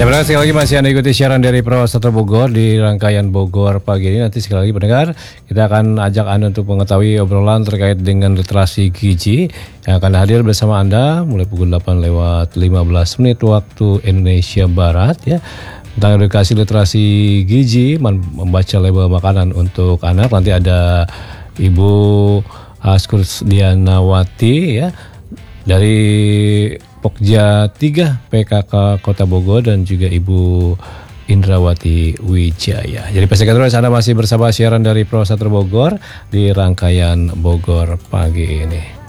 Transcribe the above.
Ya benar, sekali lagi masih Anda ikuti siaran dari Prawastra Bogor di rangkaian Bogor pagi ini. Nanti sekali lagi pendengar, kita akan ajak Anda untuk mengetahui obrolan terkait dengan literasi gizi yang akan hadir bersama Anda mulai pukul 8:15 waktu Indonesia Barat ya. Tentang edukasi literasi gizi, membaca label makanan untuk anak. Nanti ada Ibu Askurdianawati ya dari Pokja 3 PKK Kota Bogor dan juga Ibu Indrawati Wijaya. Jadi pastikan terus Anda masih bersama siaran dari Prawastra Bogor di rangkaian Bogor pagi ini.